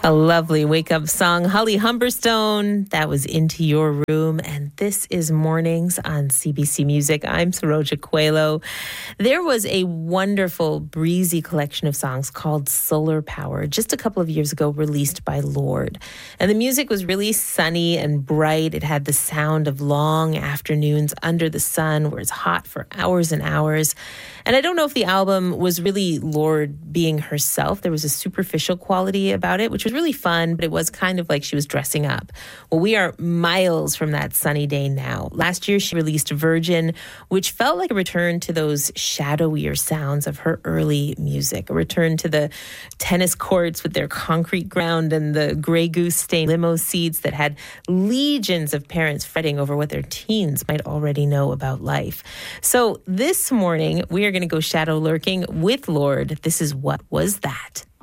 A lovely wake-up song. Holly Humberstone, that was Into Your Room. And this is Mornings on CBC Music. I'm Saroja Coelho. There was a wonderful, breezy collection of songs called Solar Power just a couple of years ago, released by Lorde. And the music was really sunny and bright. It had the sound of long afternoons under the sun where it's hot for hours and hours. And I don't know if the album was really Lorde being herself. There was a superficial quality about it, which was really fun, but it was kind of like she was dressing up. Well, we are miles from that sunny day now. Last year, she released Virgin, which felt like a return to those shadowier sounds of her early music, a return to the tennis courts with their concrete ground and the Grey Goose stained limo seats that had legions of parents fretting over what their teens might already know about life. So this morning, we are going to go shadow lurking with Lorde. This is What Was That?